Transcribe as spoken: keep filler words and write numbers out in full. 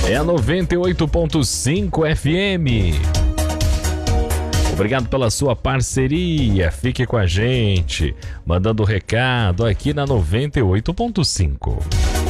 É a noventa e oito ponto cinco F M. Obrigado pela sua parceria. Fique com a gente, mandando recado aqui na noventa e oito ponto cinco.